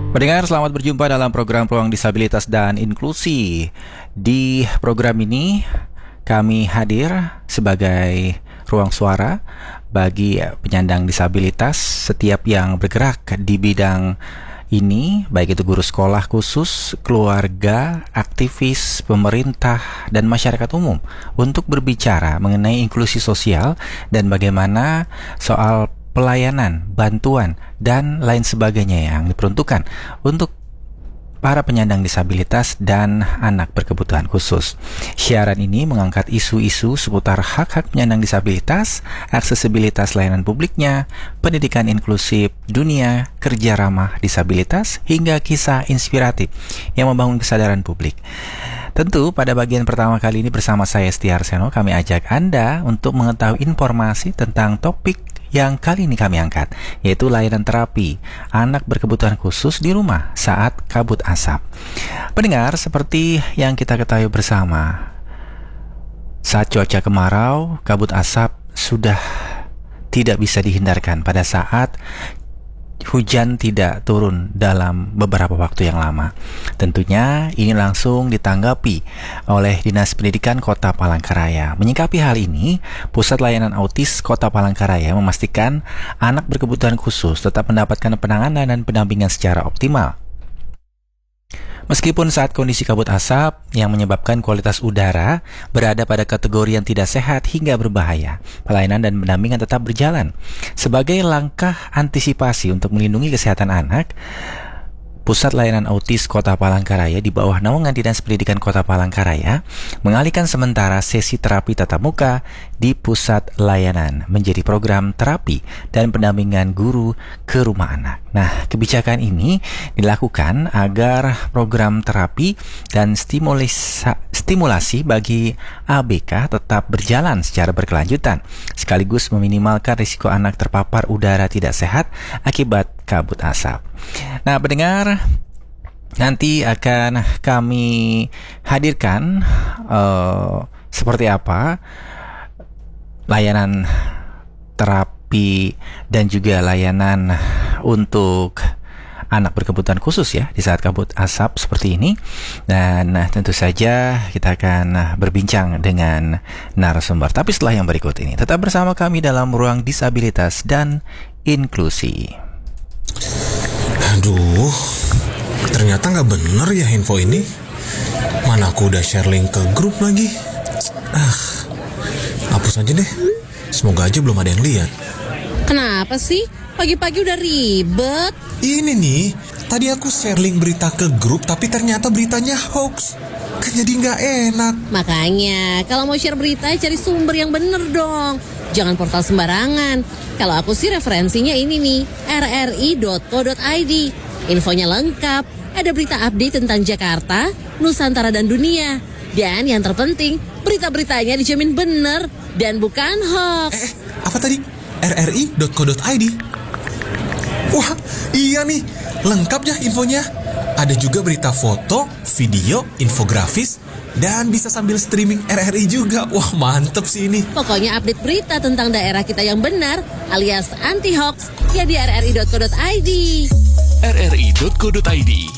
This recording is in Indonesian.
Pendengar, selamat berjumpa dalam program Peluang Disabilitas dan Inklusi. Di program ini, kami hadir sebagai ruang suara bagi penyandang disabilitas setiap yang bergerak di bidang ini, baik itu guru sekolah khusus, keluarga, aktivis, pemerintah, dan masyarakat umum, untuk berbicara mengenai inklusi sosial dan bagaimana soal pelayanan, bantuan, dan lain sebagainya yang diperuntukkan untuk para penyandang disabilitas dan anak berkebutuhan khusus. Siaran ini mengangkat isu-isu seputar hak-hak penyandang disabilitas, aksesibilitas layanan publiknya, pendidikan inklusif, dunia kerja ramah disabilitas, hingga kisah inspiratif yang membangun kesadaran publik. Tentu pada bagian pertama kali ini bersama saya Setia Arseno, kami ajak Anda untuk mengetahui informasi tentang topik yang kali ini kami angkat, yaitu layanan terapi anak berkebutuhan khusus di rumah saat kabut asap. Pendengar, seperti yang kita ketahui bersama, saat cuaca kemarau, kabut asap sudah tidak bisa dihindarkan pada saat hujan tidak turun dalam beberapa waktu yang lama. Tentunya ini langsung ditanggapi oleh Dinas Pendidikan Kota Palangkaraya. Menyikapi hal ini, Pusat Layanan Autis Kota Palangkaraya memastikan anak berkebutuhan khusus tetap mendapatkan penanganan dan pendampingan secara optimal. Meskipun saat kondisi kabut asap yang menyebabkan kualitas udara berada pada kategori yang tidak sehat hingga berbahaya, pelayanan dan pendampingan tetap berjalan. Sebagai langkah antisipasi untuk melindungi kesehatan anak, Pusat Layanan Autis Kota Palangkaraya di bawah naungan Dinas Pendidikan Kota Palangkaraya mengalihkan sementara sesi terapi tatap muka di pusat layanan menjadi program terapi dan pendampingan guru ke rumah anak. Nah, kebijakan ini dilakukan agar program terapi dan stimulasi bagi ABK tetap berjalan secara berkelanjutan, sekaligus meminimalkan risiko anak terpapar udara tidak sehat akibat kabut asap. Nah, pendengar, nanti akan kami hadirkan seperti apa layanan terapi dan juga layanan untuk anak berkebutuhan khusus ya di saat kabut asap seperti ini. Dan tentu saja kita akan berbincang dengan narasumber. Tapi setelah yang berikut ini, tetap bersama kami dalam Ruang Disabilitas dan Inklusi. Aduh, ternyata nggak bener ya info ini. Mana aku udah share link ke grup lagi. Hapus aja deh. Semoga aja belum ada yang lihat. Kenapa sih? Pagi-pagi udah ribet. Ini nih, tadi aku share link berita ke grup, tapi ternyata beritanya hoax. Kan jadi nggak enak. Makanya, kalau mau share berita, cari sumber yang bener dong. Jangan portal sembarangan. Kalau aku sih referensinya ini nih, rri.co.id. Infonya lengkap, ada berita update tentang Jakarta, Nusantara, dan dunia. Dan yang terpenting, berita-beritanya dijamin bener dan bukan hoax. Apa tadi? rri.co.id. Wah, iya nih, lengkap ya infonya. Ada juga berita foto, video, infografis, dan bisa sambil streaming RRI juga. Wah, mantep sih ini. Pokoknya update berita tentang daerah kita yang benar, alias anti-hoax, ya di rri.co.id. rri.co.id,